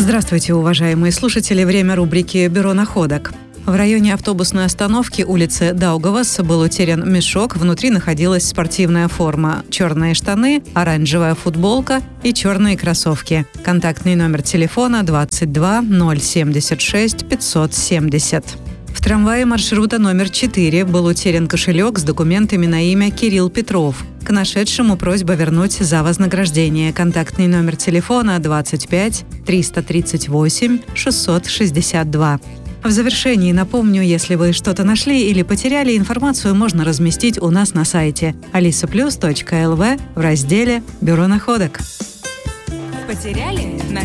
Здравствуйте, уважаемые слушатели. Время рубрики «Бюро находок». В районе автобусной остановки улицы Даугавас был утерян мешок. Внутри находилась спортивная форма, черные штаны, оранжевая футболка и черные кроссовки. Контактный номер телефона 22 076 570. В трамвае маршрута номер 4 был утерян кошелек с документами на имя Кирилл Петров. К нашедшему просьба вернуть за вознаграждение. Контактный номер телефона 25 338 662. В завершении напомню, если вы что-то нашли или потеряли, информацию можно разместить у нас на сайте alisaplus.lv в разделе «Бюро находок». Потеряли?